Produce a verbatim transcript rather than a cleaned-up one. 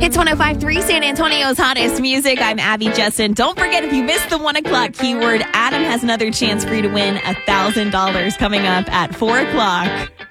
It's one oh five point three San Antonio's hottest music. I'm Abby Justin. Don't forget, if you missed the one o'clock keyword, Adam has another chance for you to win one thousand dollars coming up at four o'clock.